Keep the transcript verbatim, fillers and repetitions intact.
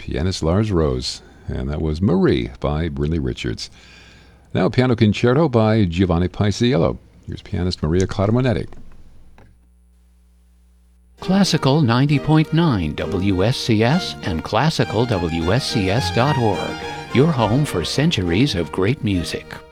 pianist Lars Rose. And that was Marie by Brinley Richards. Now a piano concerto by Giovanni Paisiello. Here's pianist Maria Clara Monetti. Classical ninety point nine W S C S and classical W S C S dot org, your home for centuries of great music.